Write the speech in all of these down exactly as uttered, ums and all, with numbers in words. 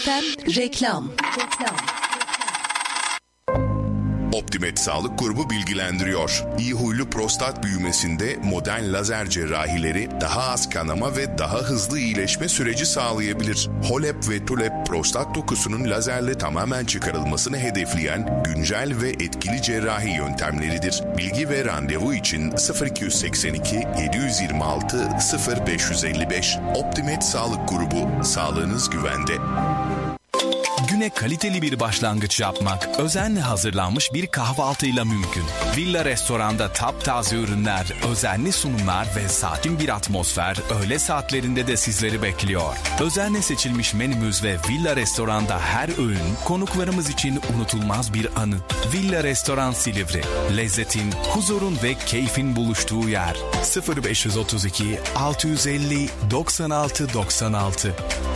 Reklam. Optimed Sağlık Grubu bilgilendiriyor. İyi huylu prostat büyümesinde modern lazer cerrahileri daha az kanama ve daha hızlı iyileşme süreci sağlayabilir. Holep ve Tulep prostat dokusunun lazerle tamamen çıkarılmasını hedefleyen güncel ve etkili cerrahi yöntemleridir. Bilgi ve randevu için sıfır iki seksen iki yedi yirmi altı sıfır beş elli beş. Optimed Sağlık Grubu. Sağlığınız güvende. Güne kaliteli bir başlangıç yapmak özenle hazırlanmış bir kahvaltıyla mümkün. Villa Restoran'da taptaze ürünler, özenli sunumlar ve sakin bir atmosfer öğle saatlerinde de sizleri bekliyor. Özenle seçilmiş menümüz ve Villa Restoran'da her öğün konuklarımız için unutulmaz bir anı. Villa Restoran Silivri. Lezzetin, huzurun ve keyfin buluştuğu yer. sıfır beş otuz iki altı yüz elli doksan altı doksan altı.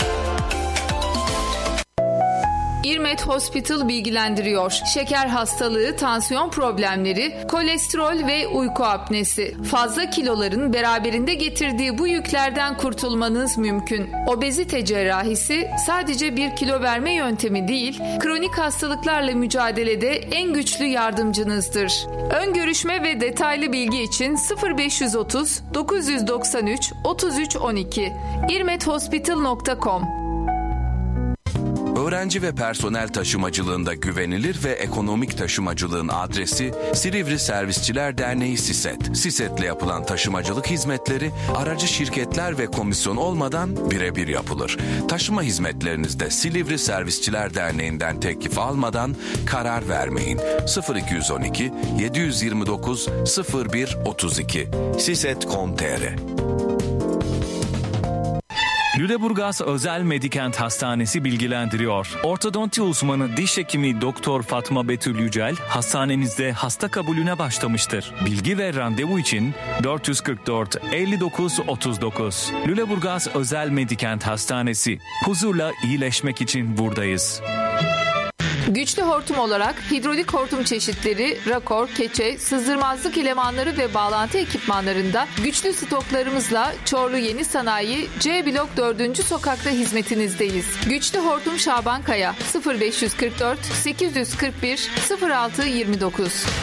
İrmet Hospital bilgilendiriyor. Şeker hastalığı, tansiyon problemleri, kolesterol ve uyku apnesi. Fazla kiloların beraberinde getirdiği bu yüklerden kurtulmanız mümkün. Obezite cerrahisi sadece bir kilo verme yöntemi değil, kronik hastalıklarla mücadelede en güçlü yardımcınızdır. Ön görüşme ve detaylı bilgi için sıfır beş otuz dokuz doksan üç otuz üç on iki irmet hospital nokta com. Öğrenci ve personel taşımacılığında güvenilir ve ekonomik taşımacılığın adresi Silivri Servisçiler Derneği SİSET. SİSET'le yapılan taşımacılık hizmetleri aracı şirketler ve komisyon olmadan birebir yapılır. Taşıma hizmetlerinizde Silivri Servisçiler Derneği'nden teklif almadan karar vermeyin. sıfır iki on iki yedi yirmi dokuz sıfır bir otuz iki siset nokta com nokta tr. Lüleburgaz Özel Medikent Hastanesi bilgilendiriyor. Ortodonti uzmanı diş hekimi Doktor Fatma Betül Yücel hastanemizde hasta kabulüne başlamıştır. Bilgi ve randevu için dört yüz kırk dört elli dokuz otuz dokuz. Lüleburgaz Özel Medikent Hastanesi. Huzurla iyileşmek için buradayız. Güçlü hortum olarak hidrolik hortum çeşitleri, rakor, keçe, sızdırmazlık elemanları ve bağlantı ekipmanlarında güçlü stoklarımızla Çorlu Yeni Sanayi C Blok dördüncü sokakta hizmetinizdeyiz. Güçlü hortum Şaban Kaya sıfır beş kırk dört sekiz yüz kırk bir sıfır altı yirmi dokuz.